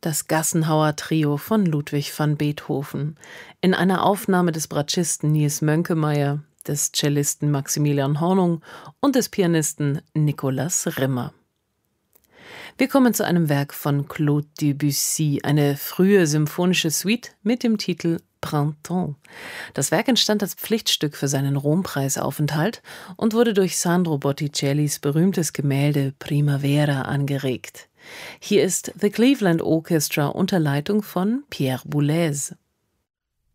das Gassenhauer-Trio von Ludwig van Beethoven, in einer Aufnahme des Bratschisten Nils Mönkemeyer, des Cellisten Maximilian Hornung und des Pianisten Nicolas Rimmer. Wir kommen zu einem Werk von Claude Debussy, eine frühe symphonische Suite mit dem Titel Printemps. Das Werk entstand als Pflichtstück für seinen Rompreisaufenthalt und wurde durch Sandro Botticellis berühmtes Gemälde Primavera angeregt. Hier ist The Cleveland Orchestra unter Leitung von Pierre Boulez.